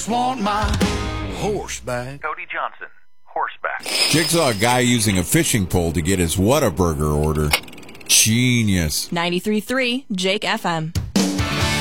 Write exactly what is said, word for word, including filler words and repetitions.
just want my horse back. Cody Johnson, horseback. Jake saw a guy using a fishing pole to get his Whataburger order. Genius. ninety-three point three Jake F M.